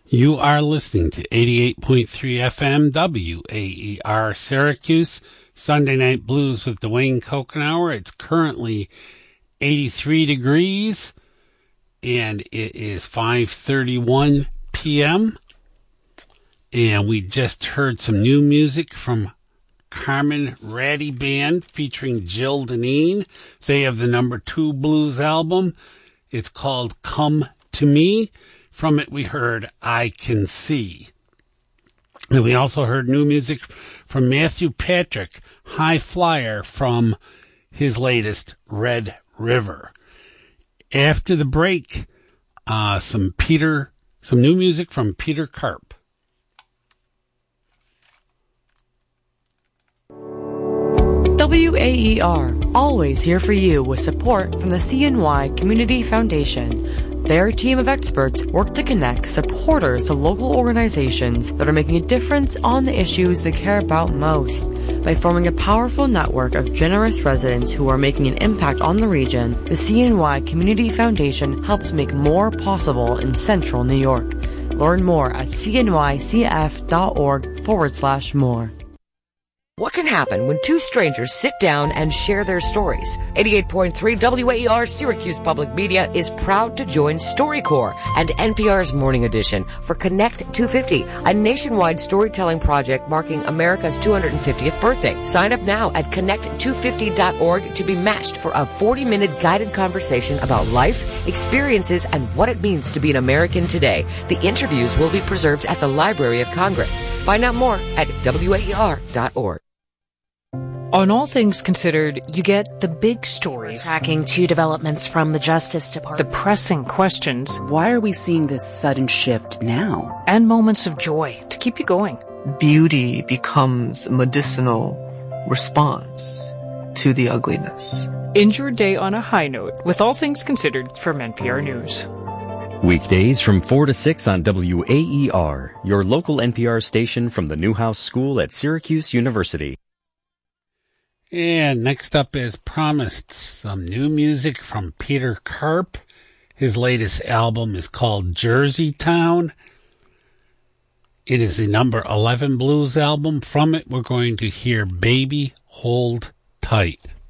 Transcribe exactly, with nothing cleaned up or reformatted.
You are listening to eighty-eight point three F M W A E R Syracuse, Sunday Night Blues with Dwayne Kokenauer. It's currently eighty-three degrees, and it is five thirty-one p.m., and we just heard some new music from Carmen Ratty Band featuring Jill Deneen. They have the number two blues album. It's called Come to Me. From it, we heard I Can See. And we also heard new music from Matthew Patrick, High Flyer, from his latest Red River. After the break, uh, some Peter, some new music from Peter Karp. W A E R, always here for you with support from the C N Y Community Foundation. Their team of experts work to connect supporters to local organizations that are making a difference on the issues they care about most. By forming a powerful network of generous residents who are making an impact on the region, the C N Y Community Foundation helps make more possible in central New York. Learn more at cnycf.org forward slash more. What can happen when two strangers sit down and share their stories? eighty-eight point three W A E R Syracuse Public Media is proud to join StoryCorps and N P R's Morning Edition for Connect two fifty, a nationwide storytelling project marking America's two hundred fiftieth birthday. Sign up now at connect two fifty dot org to be matched for a forty-minute guided conversation about life, experiences, and what it means to be an American today. The interviews will be preserved at the Library of Congress. Find out more at W A E R dot org. On All Things Considered, you get the big stories. Tracking two developments from the Justice Department. The pressing questions. Why are we seeing this sudden shift now? And moments of joy to keep you going. Beauty becomes a medicinal response to the ugliness. End your day on a high note with All Things Considered from N P R News. Weekdays from four to six on W A E R, your local N P R station from the Newhouse School at Syracuse University. And next up, as promised, some new music from Peter Karp. His latest album is called Jersey Town. It is the number eleven blues album. From it, we're going to hear Baby Hold Tight.